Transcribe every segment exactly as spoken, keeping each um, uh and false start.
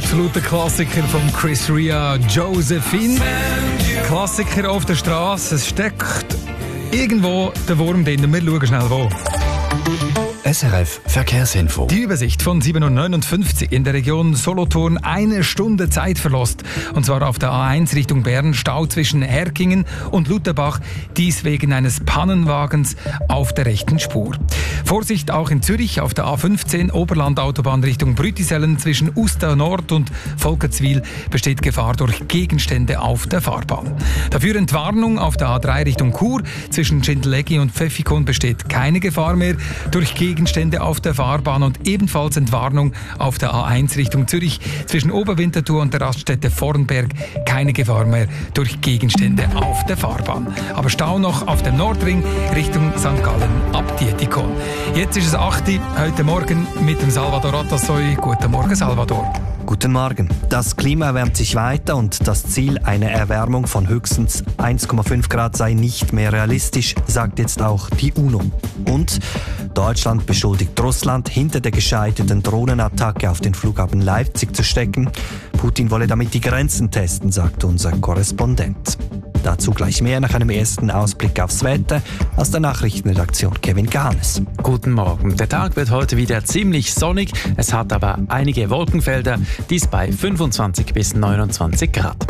absoluter Klassiker von Chris Rea, Josephine. Klassiker auf der Straße. Es steckt irgendwo der Wurm drin. Wir schauen schnell wo. S R F Verkehrsinfo. Die Übersicht von sieben Uhr neunundfünfzig in der Region Solothurn. Eine Stunde Zeitverlust. Und zwar auf der A eins Richtung Bern. Stau zwischen Herkingen und Lutherbach. Dies wegen eines Pannenwagens auf der rechten Spur. Vorsicht auch in Zürich auf der A fünfzehn Oberlandautobahn Richtung Brütisellen. Zwischen Uster Nord und Volkertswil besteht Gefahr durch Gegenstände auf der Fahrbahn. Dafür Entwarnung auf der A drei Richtung Chur. Zwischen Schindeleggi und Pfäffikon besteht keine Gefahr mehr durch Gegenstände auf der Fahrbahn und ebenfalls Entwarnung auf der A eins Richtung Zürich zwischen Oberwinterthur und der Raststätte Vornberg keine Gefahr mehr durch Gegenstände auf der Fahrbahn. Aber Stau noch auf dem Nordring Richtung Sankt Gallen ab Dietikon. Jetzt ist es acht Uhr, heute Morgen mit dem Salvador Atassoy. Guten Morgen, Salvador. Guten Morgen. Das Klima erwärmt sich weiter und das Ziel einer Erwärmung von höchstens eins Komma fünf Grad sei nicht mehr realistisch, sagt jetzt auch die UNO. Und Deutschland beschuldigt Russland, hinter der gescheiterten Drohnenattacke auf den Flughafen Leipzig zu stecken. Putin wolle damit die Grenzen testen, sagt unser Korrespondent. Dazu gleich mehr nach einem ersten Ausblick aufs Wetter aus der Nachrichtenredaktion Kevin Gahanes. Guten Morgen. Der Tag wird heute wieder ziemlich sonnig. Es hat aber einige Wolkenfelder, dies bei fünfundzwanzig bis neunundzwanzig Grad.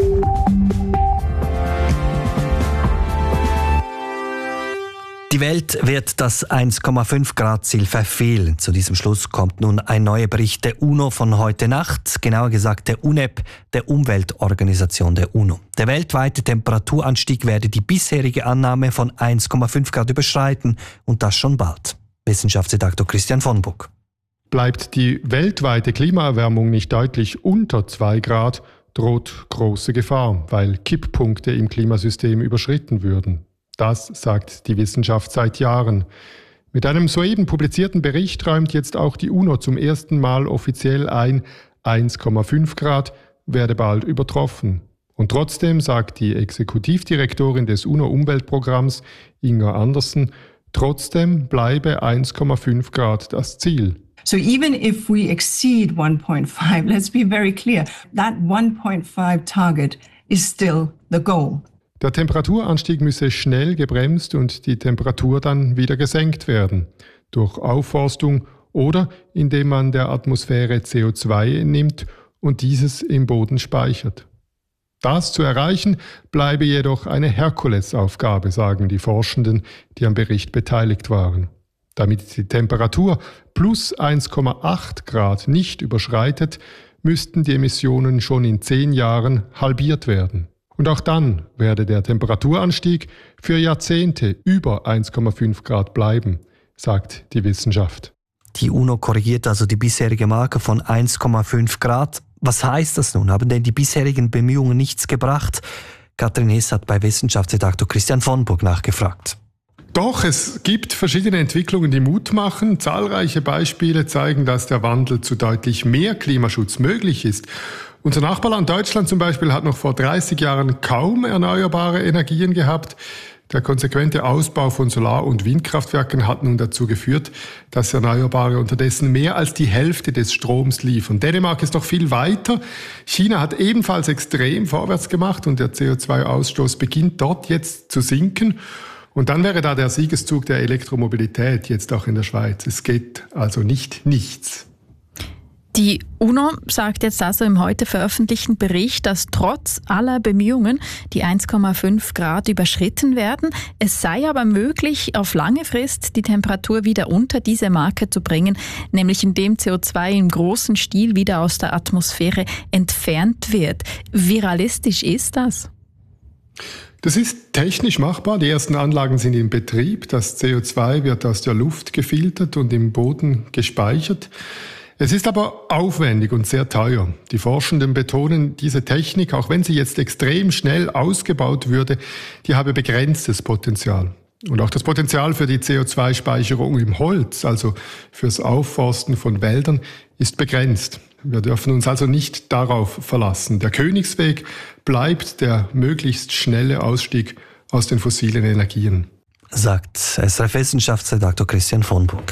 Die Welt wird das eins Komma fünf Grad Ziel verfehlen. Zu diesem Schluss kommt nun ein neuer Bericht der UNO von heute Nacht, genauer gesagt der U N E P, der Umweltorganisation der UNO. Der weltweite Temperaturanstieg werde die bisherige Annahme von eins Komma fünf Grad überschreiten und das schon bald. Wissenschaftsredaktor Christian von Buck. Bleibt die weltweite Klimaerwärmung nicht deutlich unter zwei Grad, droht große Gefahr, weil Kipppunkte im Klimasystem überschritten würden. Das sagt die Wissenschaft seit Jahren. Mit einem soeben publizierten Bericht räumt jetzt auch die UNO zum ersten Mal offiziell ein, eins Komma fünf Grad werde bald übertroffen. Und trotzdem sagt die Exekutivdirektorin des UNO-Umweltprogramms, Inga Andersen, trotzdem bleibe eins Komma fünf Grad das Ziel. So even if we exceed one point five, let's be very clear, that one point five target is still the goal. Der Temperaturanstieg müsse schnell gebremst und die Temperatur dann wieder gesenkt werden. Durch Aufforstung oder indem man der Atmosphäre C O zwei entnimmt und dieses im Boden speichert. Das zu erreichen bleibe jedoch eine Herkulesaufgabe, sagen die Forschenden, die am Bericht beteiligt waren. Damit die Temperatur plus eins Komma acht Grad nicht überschreitet, müssten die Emissionen schon in zehn Jahren halbiert werden. Und auch dann werde der Temperaturanstieg für Jahrzehnte über eins Komma fünf Grad bleiben, sagt die Wissenschaft. Die UNO korrigiert also die bisherige Marke von eins Komma fünf Grad. Was heißt das nun? Haben denn die bisherigen Bemühungen nichts gebracht? Katrin Hess hat bei Wissenschaftsredaktor Christian von Burg nachgefragt. Doch, es gibt verschiedene Entwicklungen, die Mut machen. Zahlreiche Beispiele zeigen, dass der Wandel zu deutlich mehr Klimaschutz möglich ist. Unser Nachbarland Deutschland zum Beispiel hat noch vor dreißig Jahren kaum erneuerbare Energien gehabt. Der konsequente Ausbau von Solar- und Windkraftwerken hat nun dazu geführt, dass Erneuerbare unterdessen mehr als die Hälfte des Stroms liefern. Dänemark ist noch viel weiter. China hat ebenfalls extrem vorwärts gemacht und der C O zwei Ausstoß beginnt dort jetzt zu sinken. Und dann wäre da der Siegeszug der Elektromobilität jetzt auch in der Schweiz. Es geht also nicht nichts. Die UNO sagt jetzt also im heute veröffentlichten Bericht, dass trotz aller Bemühungen die eins Komma fünf Grad überschritten werden. Es sei aber möglich, auf lange Frist die Temperatur wieder unter diese Marke zu bringen, nämlich indem C O zwei im großen Stil wieder aus der Atmosphäre entfernt wird. Wie realistisch ist das? Das ist technisch machbar. Die ersten Anlagen sind in Betrieb. Das C O zwei wird aus der Luft gefiltert und im Boden gespeichert. Es ist aber aufwendig und sehr teuer. Die Forschenden betonen, diese Technik, auch wenn sie jetzt extrem schnell ausgebaut würde, die habe begrenztes Potenzial. Und auch das Potenzial für die C O zwei Speicherung im Holz, also fürs Aufforsten von Wäldern, ist begrenzt. Wir dürfen uns also nicht darauf verlassen. Der Königsweg bleibt der möglichst schnelle Ausstieg aus den fossilen Energien, sagt S R F-Wissenschaftsredaktor Christian von Burg.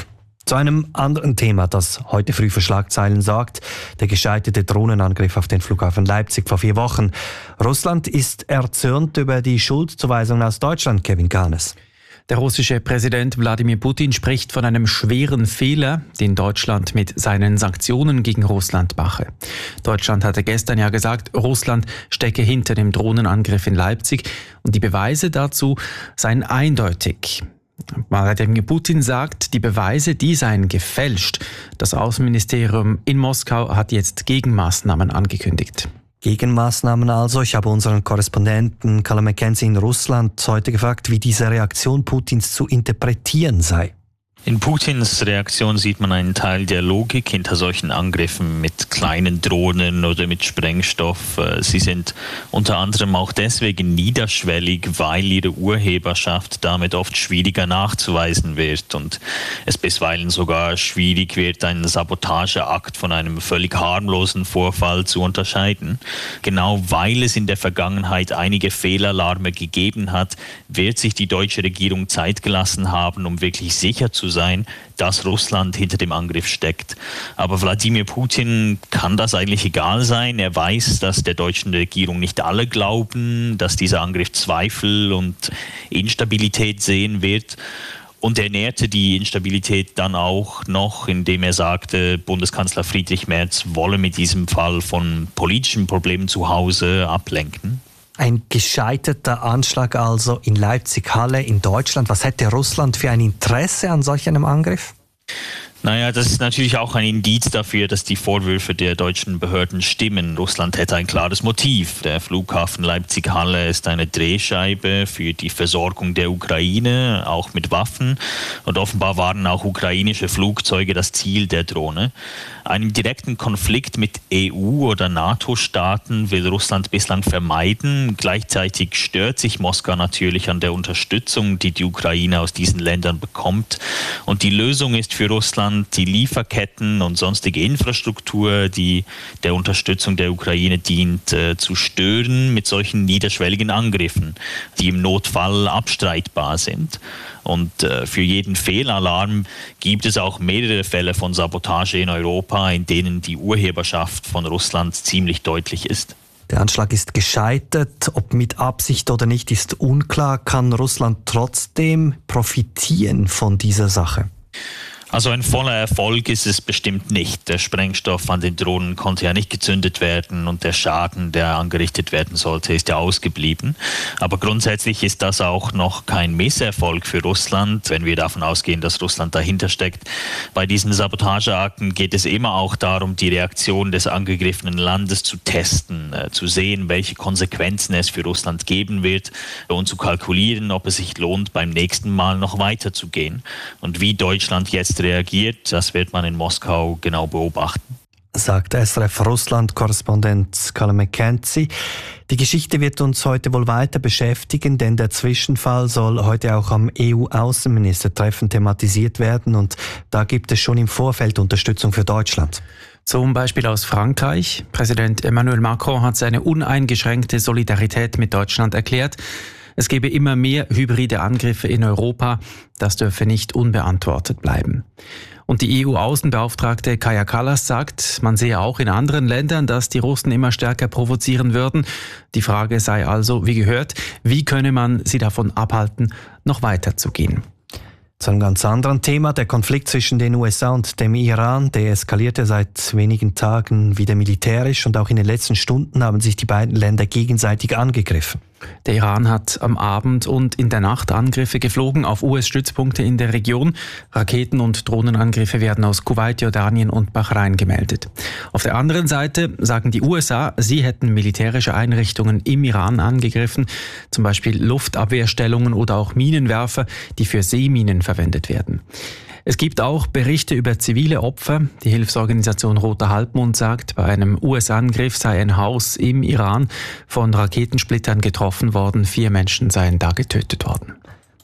Zu einem anderen Thema, das heute früh für Schlagzeilen sorgt: der gescheiterte Drohnenangriff auf den Flughafen Leipzig vor vier Wochen. Russland ist erzürnt über die Schuldzuweisung aus Deutschland, Kevin Kahnes. Der russische Präsident Wladimir Putin spricht von einem schweren Fehler, den Deutschland mit seinen Sanktionen gegen Russland mache. Deutschland hatte gestern ja gesagt, Russland stecke hinter dem Drohnenangriff in Leipzig und die Beweise dazu seien eindeutig. Wladimir Putin sagt, die Beweise, die seien gefälscht. Das Außenministerium in Moskau hat jetzt Gegenmaßnahmen angekündigt. Gegenmaßnahmen also. Ich habe unseren Korrespondenten Callum Mackenzie in Russland heute gefragt, wie diese Reaktion Putins zu interpretieren sei. In Putins Reaktion sieht man einen Teil der Logik hinter solchen Angriffen mit kleinen Drohnen oder mit Sprengstoff. Sie sind unter anderem auch deswegen niederschwellig, weil ihre Urheberschaft damit oft schwieriger nachzuweisen wird und es bisweilen sogar schwierig wird, einen Sabotageakt von einem völlig harmlosen Vorfall zu unterscheiden. Genau weil es in der Vergangenheit einige Fehlalarme gegeben hat, wird sich die deutsche Regierung Zeit gelassen haben, um wirklich sicher zu sein, sein, dass Russland hinter dem Angriff steckt. Aber Wladimir Putin kann das eigentlich egal sein. Er weiß, dass der deutschen Regierung nicht alle glauben, dass dieser Angriff Zweifel und Instabilität sehen wird. Und er nährte die Instabilität dann auch noch, indem er sagte, Bundeskanzler Friedrich Merz wolle mit diesem Fall von politischen Problemen zu Hause ablenken. Ein gescheiterter Anschlag also in Leipzig-Halle in Deutschland. Was hätte Russland für ein Interesse an solch einem Angriff? Naja, das ist natürlich auch ein Indiz dafür, dass die Vorwürfe der deutschen Behörden stimmen. Russland hätte ein klares Motiv. Der Flughafen Leipzig-Halle ist eine Drehscheibe für die Versorgung der Ukraine, auch mit Waffen. Und offenbar waren auch ukrainische Flugzeuge das Ziel der Drohne. Einen direkten Konflikt mit E U- oder NATO-Staaten will Russland bislang vermeiden. Gleichzeitig stört sich Moskau natürlich an der Unterstützung, die die Ukraine aus diesen Ländern bekommt. Und die Lösung ist für Russland, die Lieferketten und sonstige Infrastruktur, die der Unterstützung der Ukraine dient, äh, zu stören mit solchen niederschwelligen Angriffen, die im Notfall abstreitbar sind. Und äh, für jeden Fehlalarm gibt es auch mehrere Fälle von Sabotage in Europa, in denen die Urheberschaft von Russland ziemlich deutlich ist. Der Anschlag ist gescheitert. Ob mit Absicht oder nicht, ist unklar. Kann Russland trotzdem profitieren von dieser Sache? Also ein voller Erfolg ist es bestimmt nicht. Der Sprengstoff an den Drohnen konnte ja nicht gezündet werden und der Schaden, der angerichtet werden sollte, ist ja ausgeblieben. Aber grundsätzlich ist das auch noch kein Misserfolg für Russland, wenn wir davon ausgehen, dass Russland dahinter steckt. Bei diesen Sabotageakten geht es immer auch darum, die Reaktion des angegriffenen Landes zu testen, äh, zu sehen, welche Konsequenzen es für Russland geben wird und zu kalkulieren, ob es sich lohnt, beim nächsten Mal noch weiterzugehen. Und wie Deutschland jetzt reagiert, das wird man in Moskau genau beobachten. Sagt S R F-Russland-Korrespondent Callum Mackenzie. Die Geschichte wird uns heute wohl weiter beschäftigen, denn der Zwischenfall soll heute auch am E U-Außenministertreffen thematisiert werden und da gibt es schon im Vorfeld Unterstützung für Deutschland. Zum Beispiel aus Frankreich. Präsident Emmanuel Macron hat seine uneingeschränkte Solidarität mit Deutschland erklärt. Es gebe immer mehr hybride Angriffe in Europa. Das dürfe nicht unbeantwortet bleiben. Und die E U-Außenbeauftragte Kaja Kallas sagt, man sehe auch in anderen Ländern, dass die Russen immer stärker provozieren würden. Die Frage sei also, wie gehört, wie könne man sie davon abhalten, noch weiterzugehen? Zu einem ganz anderen Thema. Der Konflikt zwischen den U S A und dem Iran, der eskalierte seit wenigen Tagen wieder militärisch und auch in den letzten Stunden haben sich die beiden Länder gegenseitig angegriffen. Der Iran hat am Abend und in der Nacht Angriffe geflogen auf U S-Stützpunkte in der Region. Raketen- und Drohnenangriffe werden aus Kuwait, Jordanien und Bahrain gemeldet. Auf der anderen Seite sagen die U S A, sie hätten militärische Einrichtungen im Iran angegriffen, zum Beispiel Luftabwehrstellungen oder auch Minenwerfer, die für Seeminen verwendet werden. Es gibt auch Berichte über zivile Opfer. Die Hilfsorganisation Roter Halbmond sagt, bei einem U S-Angriff sei ein Haus im Iran von Raketensplittern getroffen worden. Vier Menschen seien da getötet worden.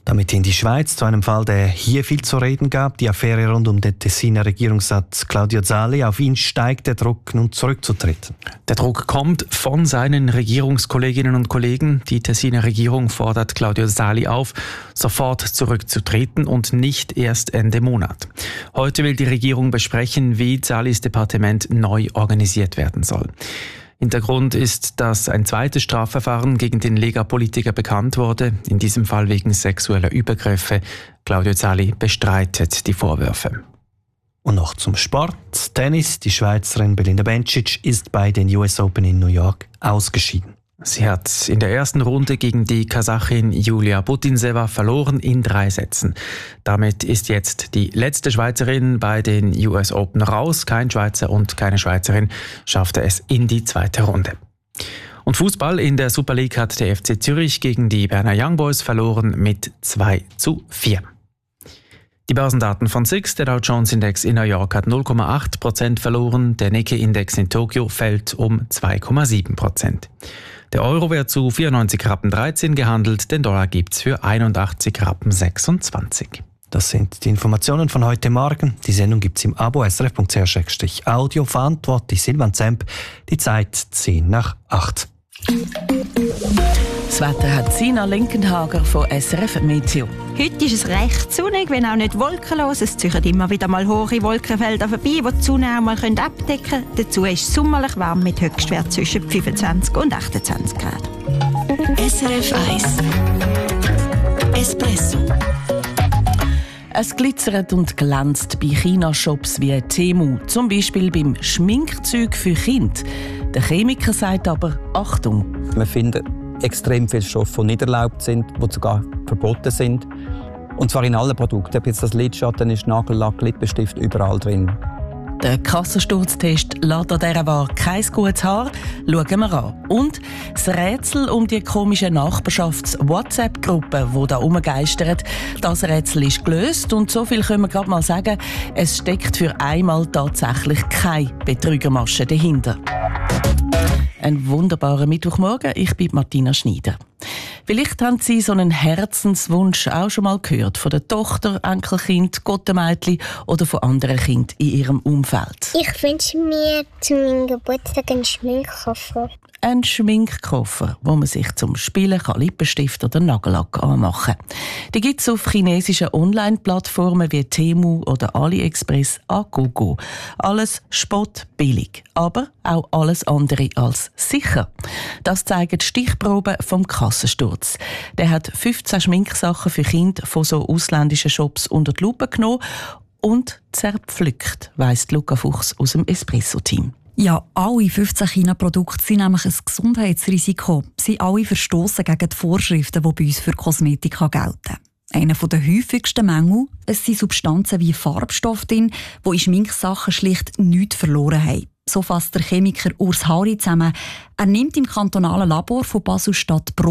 Damit in die Schweiz zu einem Fall, der hier viel zu reden gab, die Affäre rund um den Tessiner Regierungsrat Claudio Zali. Auf ihn steigt der Druck, nun zurückzutreten. Der Druck kommt von seinen Regierungskolleginnen und Kollegen. Die Tessiner Regierung fordert Claudio Zali auf, sofort zurückzutreten und nicht erst Ende Monat. Heute will die Regierung besprechen, wie Zalis Departement neu organisiert werden soll. Hintergrund ist, dass ein zweites Strafverfahren gegen den Lega-Politiker bekannt wurde, in diesem Fall wegen sexueller Übergriffe. Claudio Zali bestreitet die Vorwürfe. Und noch zum Sport. Tennis. Die Schweizerin Belinda Bencic ist bei den U S Open in New York ausgeschieden. Sie hat in der ersten Runde gegen die Kasachin Julia Putintseva verloren in drei Sätzen. Damit ist jetzt die letzte Schweizerin bei den U S Open raus. Kein Schweizer und keine Schweizerin schaffte es in die zweite Runde. Und Fußball in der Super League hat der F C Zürich gegen die Berner Young Boys verloren mit zwei zu vier. Die Börsendaten von S I X, der Dow Jones Index in New York hat null Komma acht Prozent verloren, der Nikkei-Index in Tokio fällt um zwei Komma sieben Prozent. Der Euro wird zu vierundneunzig Rappen dreizehn gehandelt, den Dollar gibt's für einundachtzig Rappen sechsundzwanzig. Das sind die Informationen von heute Morgen. Die Sendung gibt's im Abo S R F Punkt C H Audio. Verantwortlich Silvan Zemp. Die Zeit zehn nach acht. Das Wetter hat Sina Linkenhager von S R F Meteo. Heute ist es recht sonnig, wenn auch nicht wolkenlos. Es ziehen immer wieder mal hohe Wolkenfelder vorbei, die die Sonne auch mal abdecken können. Dazu ist es sommerlich warm mit Höchstwert zwischen fünfundzwanzig und achtundzwanzig Grad. S R F eins Espresso. Es glitzert und glänzt bei China-Shops wie Temu, zum Beispiel beim Schminkzeug für Kinder. Der Chemiker sagt aber, Achtung! Wir finden extrem viele Stoffe, die nicht erlaubt sind, die sogar verboten sind. Und zwar in allen Produkten. Ob jetzt das Lidschatten ist, Nagellack, Lippenstift, überall drin. Der Kassensturztest lässt an dieser Ware kein gutes Haar. Schauen wir an. Und das Rätsel um die komische Nachbarschafts-WhatsApp-Gruppe, die da rumgeistert, das Rätsel ist gelöst. Und so viel können wir gerade mal sagen, es steckt für einmal tatsächlich keine Betrügermasche dahinter. Ein wunderbarer Mittwochmorgen, ich bin Martina Schneider. Vielleicht haben Sie so einen Herzenswunsch auch schon mal gehört, von der Tochter, Enkelkind, Gottemädchen oder von anderen Kindern in Ihrem Umfeld. Ich wünsche mir zu meinem Geburtstag einen Schminkkoffer. Ein Schminkkoffer, wo man sich zum Spielen kann Lippenstift oder Nagellack anmachen kann. Die gibt es auf chinesischen Online-Plattformen wie Temu oder AliExpress an Gogo. Alles spottbillig, aber auch alles andere als sicher. Das zeigen die Stichproben vom Kassensturz. Der hat fünfzehn Schminksachen für Kinder von so ausländischen Shops unter die Lupe genommen und zerpflückt, weiss Luca Fuchs aus dem Espresso-Team. Ja, alle fünfzehn China-Produkte sind nämlich ein Gesundheitsrisiko. Sie alle verstossen gegen die Vorschriften, die bei uns für Kosmetik gelten. Einer der häufigsten Mängel, es sind Substanzen wie Farbstoff drin, die in Schminksachen schlicht nichts verloren haben. So fasst der Chemiker Urs Hari zusammen. Er nimmt im kantonalen Labor von Basel-Stadt